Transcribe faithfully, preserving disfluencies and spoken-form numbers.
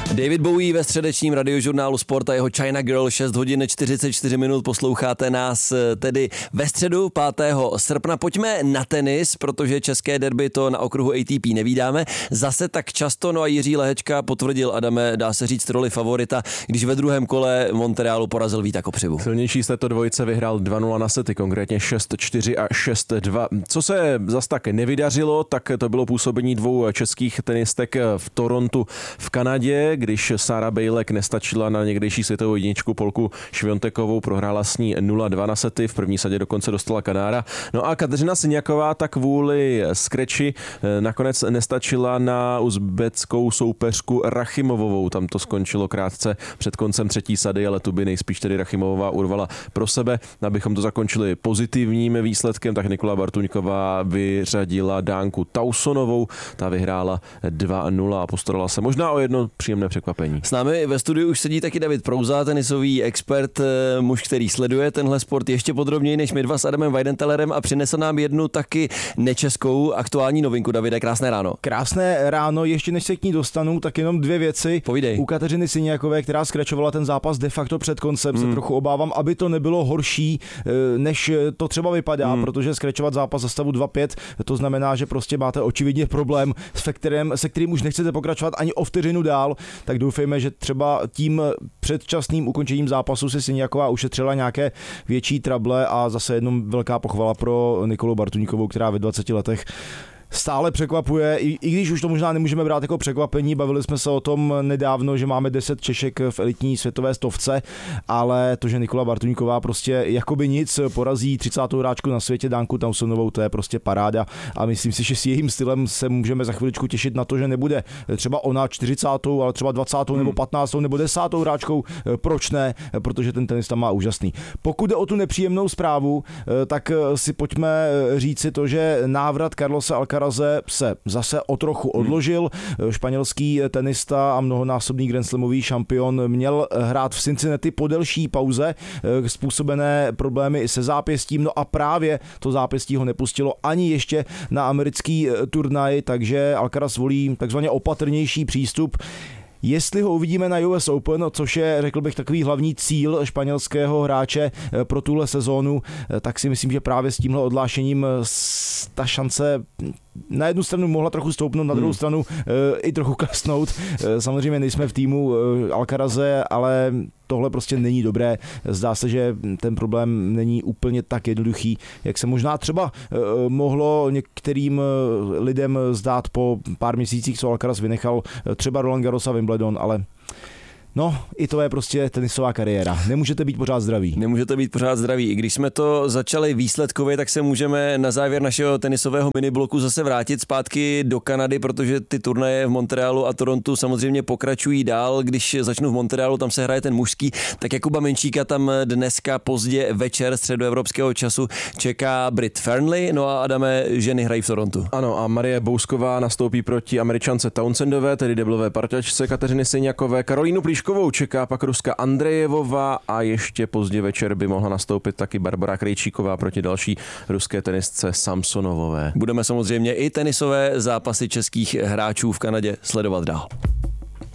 David Bowie ve středečním radiožurnálu Sport a jeho China Girl, šest hodin čtyřicet čtyři minut, posloucháte nás tedy ve středu pátého srpna. Pojďme na tenis, protože české derby to na okruhu A T P nevídáme zase tak často, no a Jiří Lehečka potvrdil, Adame, dá se říct roli favorita, když ve druhém kole Montrealu porazil Víta Kopřivu. Silnější z této dvojice vyhrál dva nula na sety, konkrétně šest čtyři a šest dva. Co se zas tak nevydařilo, tak to bylo působení dvou českých tenistek v Torontu v Kanadě, když Sára Bejlek nestačila na někdejší světovou jedničku Polku Šviontekovou, prohrála s ní nula dva na sety, v první sadě dokonce dostala Kanára. No a Kateřina Siniaková tak kvůli skreči nakonec nestačila na uzbeckou soupeřku Rachimovovou. Tam to skončilo krátce před koncem třetí sady, ale tu by nejspíš tedy Rachimovová urvala pro sebe. Abychom to zakončili pozitivním výsledkem, tak Nikola Bartuňková vyřadila Dánku Tausonovou, ta vyhrála dva nula a postarala se možná o jedno příjemné překvapení. S námi ve studiu už sedí taky David Prouza, tenisový expert, muž, který sleduje tenhle sport ještě podrobněji než my dva s Adamem Weidentellerem a přinesl nám jednu taky nečeskou aktuální novinku. Davide, krásné ráno. Krásné ráno, ještě než se k ní dostanu, tak jenom dvě věci. Povídej. U Kateřiny Siniakové, která skračovala ten zápas de facto před koncem, hmm. se trochu obávám, aby to nebylo horší, než to třeba vypadá, hmm. protože skračovat zápas za stavu dva pět, to znamená, že prostě máte očividně problém, se kterým, se kterým už nechcete pokračovat ani o vteřinu dál, tak doufejme, že třeba tím předčasným ukončením zápasu si Siniaková ušetřila nějaké větší trable a zase jednou velká pochvala pro Nikolu Bartuňkovou, která ve dvaceti letech stále překvapuje, i, i když už to možná nemůžeme brát jako překvapení, bavili jsme se o tom nedávno, že máme deset Češek v elitní světové stovce, ale to, že Nikola Bartuňková prostě jakoby nic porazí třicátou hráčku na světě Dánku Tausonovou, to je prostě paráda a myslím si, že s jejím stylem se můžeme za chviličku těšit na to, že nebude třeba ona čtyřicátou, ale třeba dvacátou nebo patnáctou nebo desátou hráčkou, proč ne, protože ten tenis tam má úžasný. Pokud jde o tu nepříjemnou zprávu, tak si pojďme říci to, že návrat Carlose Alcaraze se zase o trochu odložil. Španělský tenista a mnohonásobný grandslamový šampion měl hrát v Cincinnati po delší pauze, způsobené problémy se zápěstím, no a právě to zápěstí ho nepustilo ani ještě na americký turnaj, takže Alcaraz volí takzvaně opatrnější přístup. Jestli ho uvidíme na U S Open, což je, řekl bych, takový hlavní cíl španělského hráče pro tuhle sezónu, tak si myslím, že právě s tímhle odhlášením ta šance na jednu stranu mohla trochu stoupnout, na druhou hmm. stranu e, i trochu klesnout. E, samozřejmě nejsme v týmu e, Alcaraze, ale tohle prostě není dobré. Zdá se, že ten problém není úplně tak jednoduchý, jak se možná třeba e, mohlo některým lidem zdát po pár měsících, co Alcaraz vynechal třeba Roland Garros a Wimbledon, ale no, i to je prostě tenisová kariéra. Nemůžete být pořád zdraví. Nemůžete být pořád zdraví. I když jsme to začali výsledkově, tak se můžeme na závěr našeho tenisového minibloku zase vrátit zpátky do Kanady, protože ty turnaje v Montrealu a Torontu samozřejmě pokračují dál. Když začnu v Montrealu, tam se hraje ten mužský, tak Jakuba Menčíka tam dneska pozdě večer středoevropského času čeká Brit Fearnley, no a Adame, ženy hrají v Torontu. Ano, a Marie Bousková nastoupí proti Američance Townsendové, tedy deblové parťačce Kateřiny Siniakové. Karolínu Plíškovou čeká pak Ruska Andrejevová a ještě pozdě večer by mohla nastoupit taky Barbara Krejčíková proti další ruské tenistce Samsonovové. Budeme samozřejmě i tenisové zápasy českých hráčů v Kanadě sledovat dál.